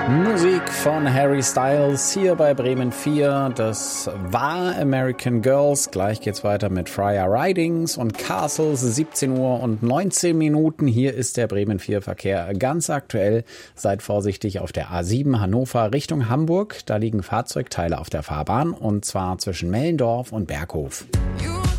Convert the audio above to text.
Musik von Harry Styles hier bei Bremen 4. Das war American Girls. Gleich geht's weiter mit Friar Ridings und Castles. 17 Uhr und 19 Minuten. Hier ist der Bremen 4 Verkehr ganz aktuell. Seid vorsichtig auf der A7 Hannover Richtung Hamburg. Da liegen Fahrzeugteile auf der Fahrbahn und zwar zwischen Mellendorf und Berghof.